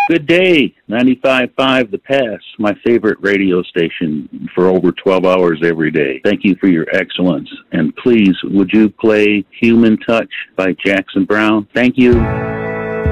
Good day, 95.5 The Pass, my favorite radio station for over 12 hours every day. Thank you for your excellence. And please, would you play Human Touch by Jackson Browne? Thank you.